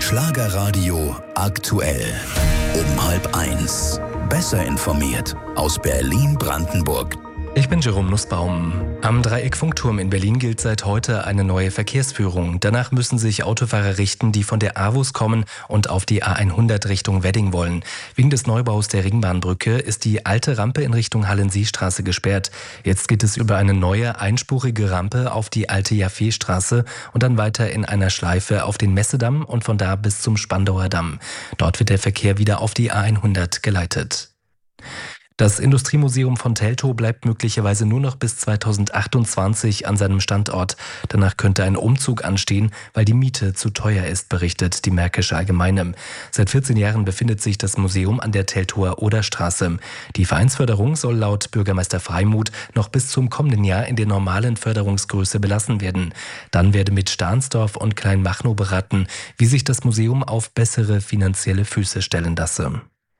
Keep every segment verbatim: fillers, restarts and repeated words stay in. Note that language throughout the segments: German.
Schlagerradio aktuell. Um halb eins. Besser informiert aus Berlin-Brandenburg. Ich bin Jerome Nussbaum. Am Dreieckfunkturm in Berlin gilt seit heute eine neue Verkehrsführung. Danach müssen sich Autofahrer richten, die von der A W U S kommen und auf die A hundert Richtung Wedding wollen. Wegen des Neubaus der Ringbahnbrücke ist die alte Rampe in Richtung Hallenseestraße gesperrt. Jetzt geht es über eine neue einspurige Rampe auf die alte Jaffeestraße und dann weiter in einer Schleife auf den Messedamm und von da bis zum Spandauer Damm. Dort wird der Verkehr wieder auf die A hundert geleitet. Das Industriemuseum von Teltow bleibt möglicherweise nur noch bis zweitausendachtundzwanzig an seinem Standort. Danach könnte ein Umzug anstehen, weil die Miete zu teuer ist, berichtet die Märkische Allgemeine. Seit vierzehn Jahren befindet sich das Museum an der Teltower Oderstraße. Die Vereinsförderung soll laut Bürgermeister Freimuth noch bis zum kommenden Jahr in der normalen Förderungsgröße belassen werden. Dann werde mit Stahnsdorf und Kleinmachnow beraten, wie sich das Museum auf bessere finanzielle Füße stellen lasse.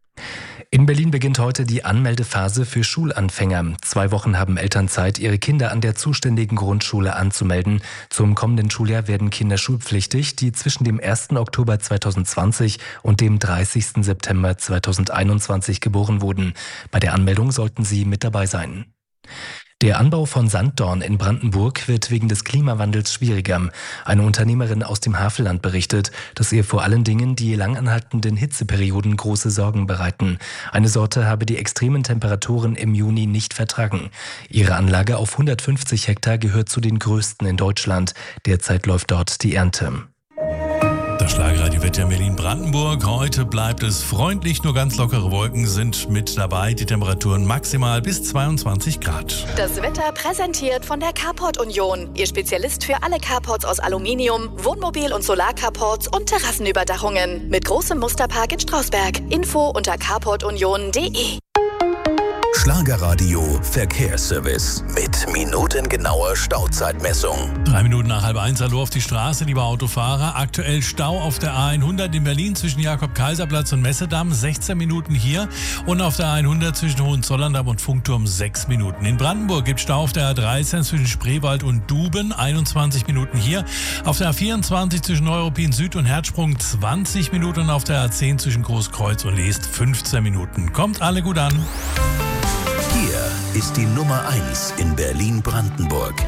In Berlin beginnt heute die Anmeldephase für Schulanfänger. Zwei Wochen haben Eltern Zeit, ihre Kinder an der zuständigen Grundschule anzumelden. Zum kommenden Schuljahr werden Kinder schulpflichtig, die zwischen dem ersten Oktober zweitausendzwanzig und dem dreißigsten September zweitausendeinundzwanzig geboren wurden. Bei der Anmeldung sollten sie mit dabei sein. Der Anbau von Sanddorn in Brandenburg wird wegen des Klimawandels schwieriger. Eine Unternehmerin aus dem Havelland berichtet, dass ihr vor allen Dingen die langanhaltenden Hitzeperioden große Sorgen bereiten. Eine Sorte habe die extremen Temperaturen im Juni nicht vertragen. Ihre Anlage auf hundertfünfzig Hektar gehört zu den größten in Deutschland. Derzeit läuft dort die Ernte. Das Schlagerradio-Wetter in Berlin-Brandenburg. Heute bleibt es freundlich, nur ganz lockere Wolken sind mit dabei. Die Temperaturen maximal bis zweiundzwanzig Grad. Das Wetter präsentiert von der Carport Union. Ihr Spezialist für alle Carports aus Aluminium, Wohnmobil- und Solarcarports und Terrassenüberdachungen. Mit großem Musterpark in Strausberg. Info unter carport union punkt de. Schlagerradio Verkehrsservice mit minutengenauer Stauzeitmessung. Drei Minuten nach halb eins, hallo auf die Straße, liebe Autofahrer. Aktuell Stau auf der A hundert in Berlin zwischen Jakob-Kaiser-Platz und Messedamm, sechzehn Minuten hier. Und auf der A hundert zwischen Hohenzollern-Damm und Funkturm, sechs Minuten. In Brandenburg gibt es Stau auf der A dreizehn zwischen Spreewald und Duben, einundzwanzig Minuten hier. Auf der A vierundzwanzig zwischen Neuruppin Süd und Herzsprung, zwanzig Minuten. Und auf der A zehn zwischen Großkreuz und Leest, fünfzehn Minuten. Kommt alle gut an. Hier ist die Nummer eins in Berlin-Brandenburg.